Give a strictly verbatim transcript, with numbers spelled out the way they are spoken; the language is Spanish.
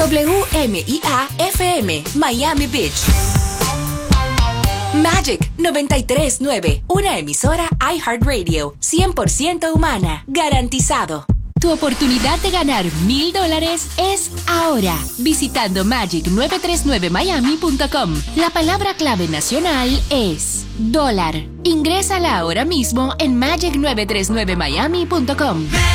W M I A F M, Miami Beach. Magic noventa y tres punto nueve, una emisora iHeartRadio, cien por ciento humana, garantizado. Tu oportunidad de ganar mil dólares es ahora, visitando magic nueve tres nueve miami punto com. La palabra clave nacional es dólar. Ingrésala ahora mismo en magic nueve tres nueve miami punto com.